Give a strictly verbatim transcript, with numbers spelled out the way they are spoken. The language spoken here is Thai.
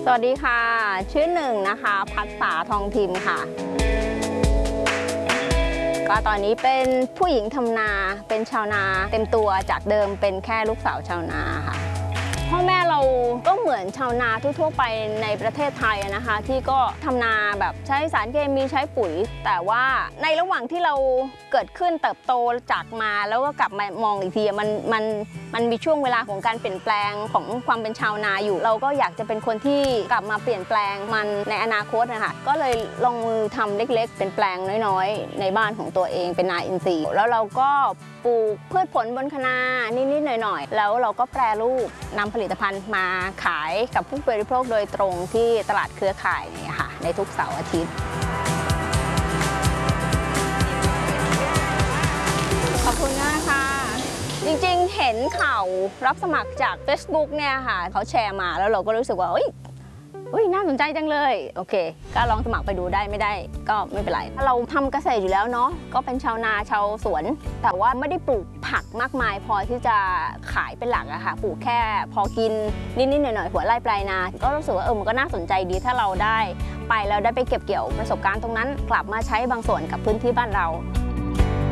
สวัสดีค่ะชื่อหนึ่งนะคะพัฒษาทองทิมค่ะก็ตอนนี้เป็นผู้หญิงทำนาเป็นชาวนาเต็มตัวจากเดิมเป็นแค่ลูกสาวชาวนาค่ะพ่อแม่เราก็เหมือนชาวนาทั่วๆไปในประเทศไทยนะคะที่ก็ทำนาแบบใช้สารเคมีใช้ปุ๋ยแต่ว่าในระหว่างที่เราเกิดขึ้นเติบโตจากมาแล้วก็กลับมามองอีกทีมันมันมันมีช่วงเวลาของการเปลี่ยนแปลงของความเป็นชาวนาอยู่เราก็อยากจะเป็นคนที่กลับมาเปลี่ยนแปลงมันในอนาคตนะคะก็เลยลงมือทำเล็กๆเป็นแปลงน้อยๆในบ้านของตัวเองเป็นนาอินทรีย์แล้วเราก็ปลูกพืชผลบนคะนานิดๆหน่อยๆแล้วเราก็แปรรูปนำผลิตภัณฑ์มาขายกับผู้บริโภคโดยตรงที่ตลาดเครือข่ายเนี่ยค่ะในทุกเสาร์อาทิตย์ขอบคุณมากค่ะจริงๆเห็นข่าวรับสมัครจาก Facebook เนี่ยค่ะเขาแชร์มาแล้วเราก็รู้สึกว่าเฮ้ยเฮ้ยน่าสนใจจังเลยโอเคก็ลองสมัครไปดูได้ไม่ได้ก็ไม่เป็นไรเราทำเกษตรอยู่แล้วเนาะก็เป็นชาวนาชาวสวนแต่ว่าไม่ได้ปลูกผักมากมายพอที่จะขายเป็นหลักอะค่ะปลูกแค่พอกินนิดๆหน่อยๆหัวไร่ปลายนาก็รู้สึกว่าเออมันก็น่าสนใจดีถ้าเราได้ไปแล้วได้ไปเก็บเกี่ยวประสบการณ์ตรงนั้นกลับมาใช้บางส่วนกับพื้นที่บ้านเรา